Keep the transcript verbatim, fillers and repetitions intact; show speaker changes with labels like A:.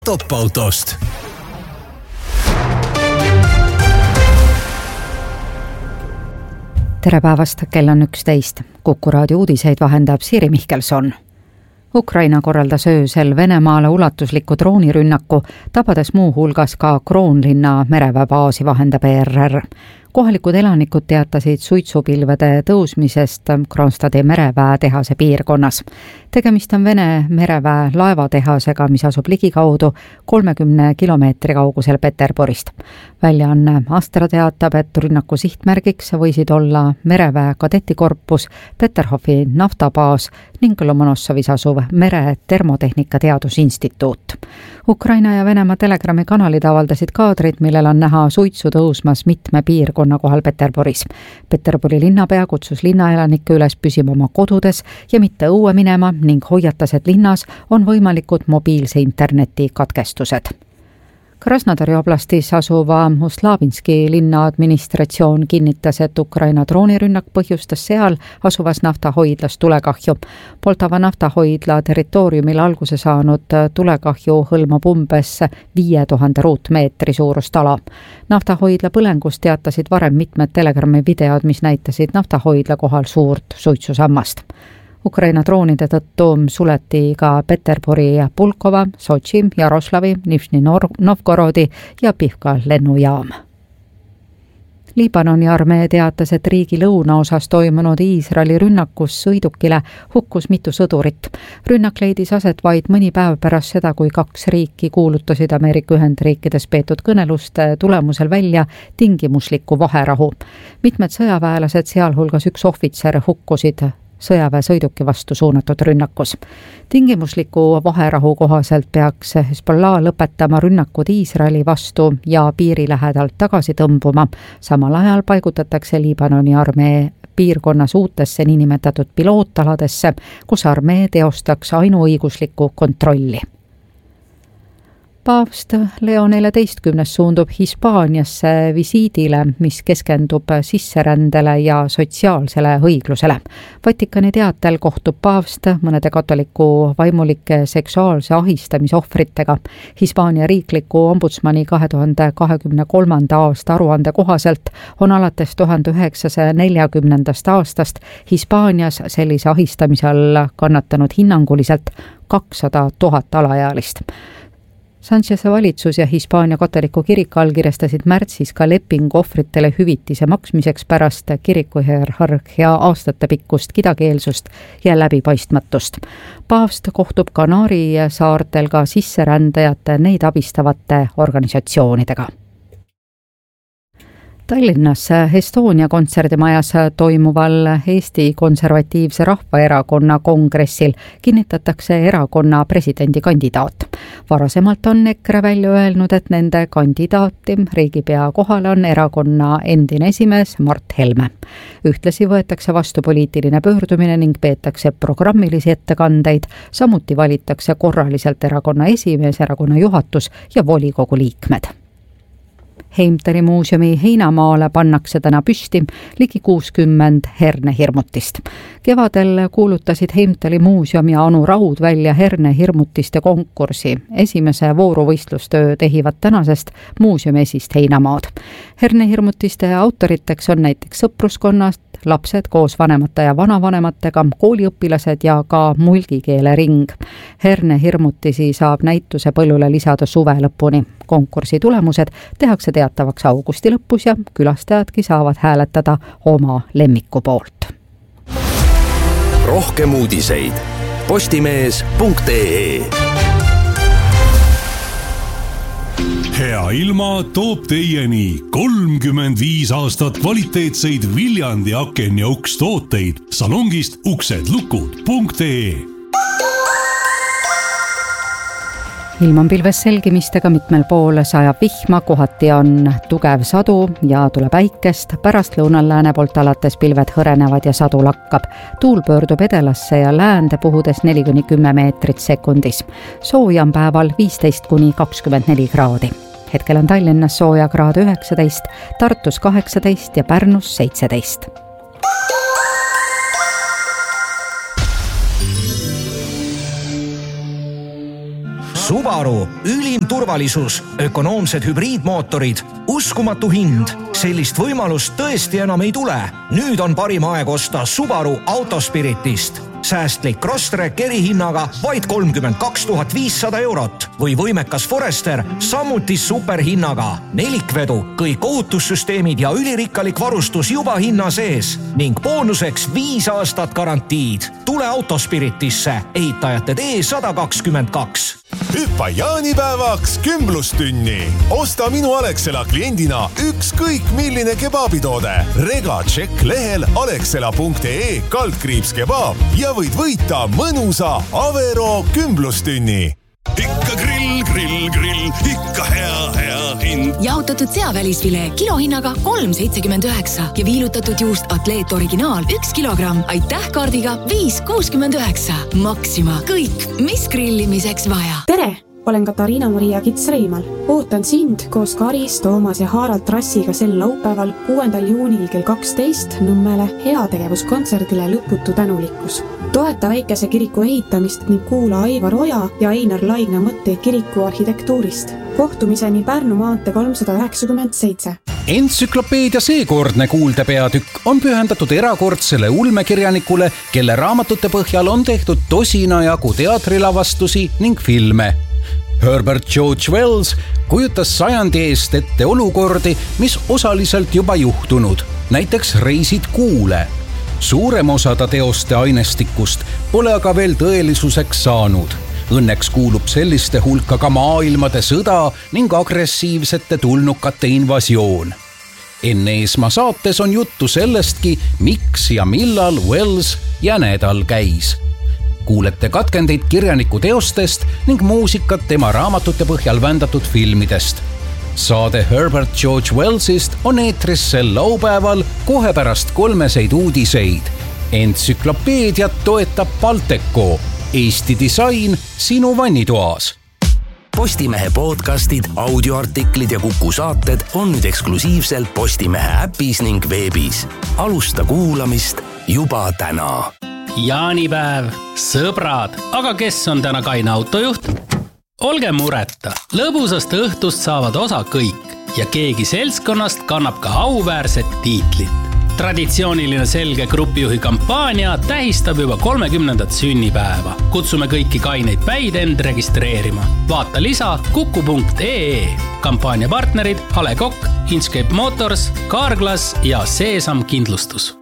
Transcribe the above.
A: Top-autost.
B: Tere päevast, kell on üksteist. Kuku raadio uudiseid vahendab Siiri Mihkelson. Ukraina korraldas öösel Venemaale ulatusliku droonirünnaku, tabades muu hulgas ka Kroonlinna mereväebaasi, vahendab E R R. Kohalikud elanikud teatasid suitsupilvede tõusmisest Kronstadi mereväe tehase piirkonnas. Tegemist on Vene mereväe laevatehasega, mis asub ligikaudu kolmekümne kilomeetri kaugusel Peterburist. Väljaanne Astra teatab, et rünnaku sihtmärgiks võisid olla mereväe kadetikorpus, Peterhofi naftabaas ning Lomonossovis asuv mere termotehnika teadusinstituut. Ukraina ja Venemaa Telegrami kanalid avaldasid kaadrid, millel on näha suitsu tõusmas mitme piirkonna kohal Peterburis. Peterburi linnapea kutsus linnaelanikke üles püsima oma kodudes ja mitte õue minema ning hoiatas, et linnas on võimalikud mobiilse interneti katkestused. Krasnodari oblastis asuva Uslavinski linna administratsioon kinnitas, et Ukraina droonirünnak põhjustas seal asuvas naftahoidlas tulekahju. Poltava naftahoidla territooriumil alguse saanud tulekahju hõlmab umbes viie tuhande ruutmeetri suurust ala. Naftahoidla põlengust teatasid varem mitmed Telegrami videod, mis näitasid naftahoidla kohal suurt suitsusammast. Ukraina droonide tõttu suleti ka Peterburi, Pulkova, Sotši, Jaroslavi, Nižni Novgorodi ja Pihka lennujaam. Liibanoni armee teatas, et riigi lõunaosas toimunud Iisraeli rünnakus sõidukile hukkus mitu sõdurit. Rünnak leidis aset vaid mõni päev pärast seda, kui kaks riiki kuulutasid Ameerika Ühendriikides peetud kõneluste tulemusel välja tingimusliku vaherahu. Mitmed sõjaväelased, sealhulgas üks ohvitser, hukkusid sõjaväe sõiduki vastu suunatud rünnakus. Tingimusliku vaherahu kohaselt peaks Hezbollah lõpetama rünnakud Iisraeli vastu ja piiri lähedalt tagasi tõmbuma. Samal ajal paigutatakse Liibanoni armee piirkonnas uutesse niinimetatud pilootaladesse, kus armee teostaks ainuõiguslikku kontrolli. Paavst Leo neljateistkümnes suundub Hispaaniasse visiidile, mis keskendub sisserändele ja sotsiaalsele õiglusele. Vatikani teatel kohtub paavst mõnede katoliku vaimulike seksuaalse ahistamise ohvritega. Hispaania riikliku ombudsmani kahe tuhande kahekümne kolmanda aasta aruande kohaselt on alates tuhande üheksasaja neljakümnendast aastast Hispaanias sellise ahistamise all kannatanud hinnanguliselt kakssada tuhat alaealist. Sanchez'e valitsus ja Hispaania katoliku kirik allkirjastasid märtsis ka lepingu ohvritele hüvitise maksmiseks pärast kirikuhierarhia aastatepikkust kidakeelsust ja läbipaistmatust. Paavst kohtub Kanaari saartel ka sisserändajate neid abistavate organisatsioonidega. Tallinnas Estonia kontserdimajas toimuval Eesti Konservatiivse Rahvaerakonna kongressil kinnitatakse erakonna presidendikandidaat. Varasemalt on EKRE välja öelnud, et nende kandidaati riigipea kohale on erakonna endine esimees Mart Helme. Ühtlasi võetakse vastu poliitiline pöördumine ning peetakse programmilisi ettekandeid, samuti valitakse korraliselt erakonna esimees, erakonna juhatus ja volikogu liikmed. Heimtali muuseumi heinamaale pannakse täna püsti ligi kuuskümmend hernehirmutist. Kevadel kuulutasid Heimtali muuseum ja Anu Raud välja hernehirmutiste konkursi. Esimese vooruvõistlustöö tehivad tänasest muuseumi esist heinamaad. Hernehirmutiste autoriteks on näiteks sõpruskonnast, lapsed koos vanemate ja vanavanematega, kooliõpilased ja ka mulgikeele ring. Hernehirmutisi saab näituse põllule lisada suve lõpuni. Konkursi tulemused tehakse teatavaks augusti lõpus ja külastajadki saavad hääletada oma lemmiku poolt.
A: Rohkem uudiseid postimees punkt ee.
C: Hea ilma toob teieni kolmkümmend viis aastat kvaliteetseid Viljandi aken ja uks tooteid salongist uksedlukud punkt ee.
B: Ilm on pilves selgimistega, mitmel pool sajab vihma, kohati on tugev sadu ja tuleb päikest. Pärast lõunal lääne poolt alates pilved hõrenevad ja sadu lakkab. Tuul pöördub edelasse ja läände puhudes neli kuni kümme meetrit sekundis. Sooja on päeval viisteist kuni kakskümmend neli kraadi. Hetkel on Tallinnas sooja kraad üheksateist, Tartus kaheksateist ja Pärnus seitseteist.
A: Subaru
D: Subaru, ülim turvalisus, ökonoomsed hübriidmootorid, uskumatu hind. Sellist võimalust tõesti enam ei tule. Nüüd on parim aeg osta Subaru Autospiritist. Säästlik Crosstrek erihinnaga vaid kolmkümmend kaks tuhat viissada eurot või võimekas Forester samuti superhinnaga. Nelikvedu, kõik ohutussüsteemid ja ülirikkalik varustus juba hinna sees ning boonuseks viis aastat garantiid. Tule Autospiritisse, ehitajate tee sada kakskümmend kaks.
E: Hüppa jaanipäevaks kümblustünni. Osta minu Alexela kliendina ükskõik milline kebaabitoode. Rega tšekk lehel alexela punkt ee kaldkriips kebaab ja võid võita mõnusa Avero kümblustünni.
C: Ikka grill, grill, grill, ikka hea, hea hind.
F: Jaotatud seavälisfilee kilohinnaga kolm seitsekümmend üheksa ja viilutatud juust Atleet originaal üks kilogramm. Aitäh kaardiga viis kuuskümmend üheksa. Maxima, kõik, mis grillimiseks vaja.
G: Tere! Olen Katariina Maria Kits-Reimal. Ootan sind koos Karis, Toomas ja Harald Trassiga sel laupäeval kuuendal juunil kell kaksteist Nõmmele heategevuskontserdile Lõputu tänulikkus. Toeta väikese kiriku ehitamist ning kuula Aivar Oja ja Einar Laigna mõtteid kiriku arhitektuurist. Kohtumiseni Pärnu maantee kolmsada üheksakümmend seitse.
H: Entsüklopeedia seekordne kuuldepeatükk on pühendatud erakordsele ulmekirjanikule, kelle raamatute põhjal on tehtud tosina jagu teatrilavastusi ning filme. Herbert George Wells kujutas sajandi eest ette olukordi, mis osaliselt juba juhtunud, näiteks reisid kuule. Suurem osa ta teoste ainestikust pole aga veel tõelisuseks saanud. Õnneks kuulub selliste hulka ka maailmade sõda ning agressiivsete tulnukate invasioon. Enne Eesma saates on juttu sellestki, miks ja millal Wells jänedal käis. Kuulete katkendeid kirjaniku teostest ning muusikat tema raamatute põhjal vändatud filmidest. Saade Herbert George Wellsist on eetris sel laupäeval kohe pärast kolmeseid uudiseid. Entsüklopeediat toetab Balteco. Eesti disain sinu vannitoas.
A: Postimehe podcastid, audioartiklid ja Kuku saated on nüüd eksklusiivselt Postimehe äpis ning veebis. Alusta kuulamist juba täna.
I: Jaanipäev, sõbrad, aga kes on täna kaine autojuht? Olge mureta, lõbusast õhtust saavad osa kõik ja keegi seltskonnast kannab ka auväärset tiitlit. Traditsiooniline selge grupijuhi kampaania tähistab juba kolmekümnendat sünnipäeva. Kutsume kõiki kaineid päid end registreerima. Vaata lisa kuku punkt ee. Kampaania partnerid A Le Coq, Inchcape Motors, Carglass ja Seesam kindlustus.